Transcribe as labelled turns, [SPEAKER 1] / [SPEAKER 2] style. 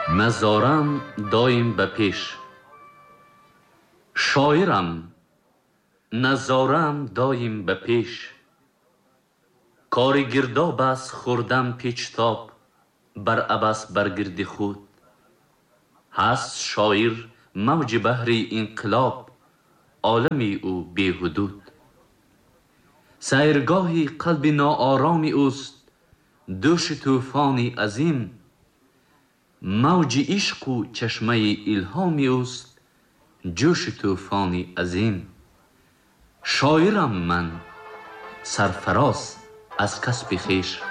[SPEAKER 1] نظارم دایم به پیش، شاعرم نظارم دایم به پیش. کار گرداب است خوردم پیچتاب، بر عبث برگرد خود. هست شاعر موج بحری انقلاب، عالمی او بی حدود. سیرگاهی قلب ناآرامی اوست، دوش طوفانی عظیم. موج عشق و چشمه الهامی اوست، جوش طوفانی عظیم. شاعرم من سرفراز از کسب خویش،